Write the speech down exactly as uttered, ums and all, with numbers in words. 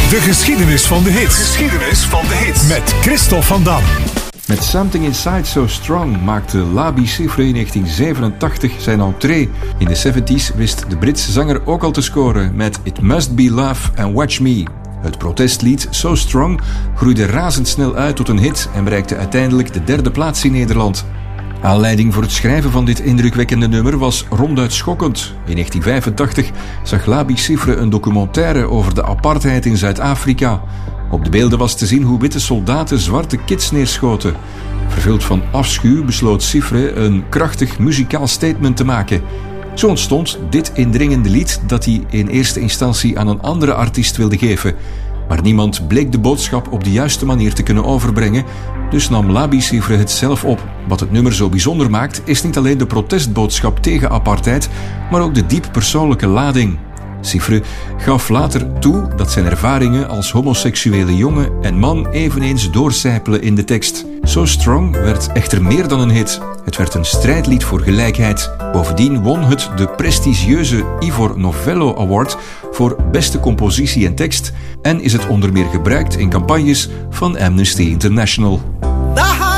De geschiedenis van de hits. Geschiedenis van de hits. Met Christophe van Dam. Met Something Inside So Strong maakte Labi Siffre in negentien zevenentachtig zijn entree. In de zeventig's wist de Britse zanger ook al te scoren met It Must Be Love and Watch Me. Het protestlied So Strong groeide razendsnel uit tot een hit en bereikte uiteindelijk de derde plaats in Nederland. Aanleiding voor het schrijven van dit indrukwekkende nummer was ronduit schokkend. In negentien vijfentachtig zag Labi Siffre een documentaire over de apartheid in Zuid-Afrika. Op de beelden was te zien hoe witte soldaten zwarte kids neerschoten. Vervuld van afschuw besloot Siffre een krachtig muzikaal statement te maken. Zo ontstond dit indringende lied dat hij in eerste instantie aan een andere artiest wilde geven. Maar niemand bleek de boodschap op de juiste manier te kunnen overbrengen, dus nam Labi Siffre het zelf op. Wat het nummer zo bijzonder maakt, is niet alleen de protestboodschap tegen apartheid, maar ook de diep persoonlijke lading. Siffre gaf later toe dat zijn ervaringen als homoseksuele jongen en man eveneens doorcijpelen in de tekst. So Strong werd echter meer dan een hit. Het werd een strijdlied voor gelijkheid. Bovendien won het de prestigieuze Ivor Novello Award voor beste compositie en tekst en is het onder meer gebruikt in campagnes van Amnesty International.